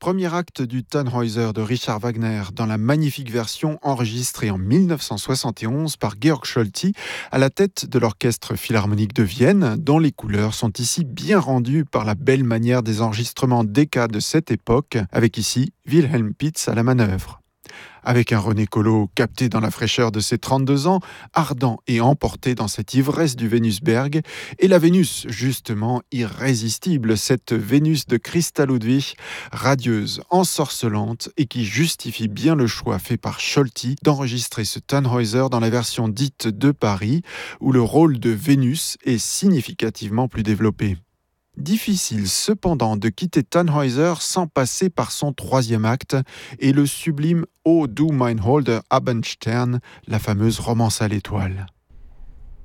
Premier acte du Tannhäuser de Richard Wagner dans la magnifique version enregistrée en 1971 par Georg Scholti à la tête de l'Orchestre Philharmonique de Vienne, dont les couleurs sont ici bien rendues par la belle manière des enregistrements Decca de cette époque, avec ici Wilhelm Pitz à la manœuvre. Avec un René Collot capté dans la fraîcheur de ses 32 ans, ardent et emporté dans cette ivresse du Venusberg, et la Vénus, justement irrésistible, cette Vénus de Christa Ludwig, radieuse, ensorcelante, et qui justifie bien le choix fait par Scholti d'enregistrer ce Tannhäuser dans la version dite de Paris, où le rôle de Vénus est significativement plus développé. Difficile cependant de quitter Tannhäuser sans passer par son troisième acte et le sublime O du mein holder Abendstern, la fameuse romance à l'étoile.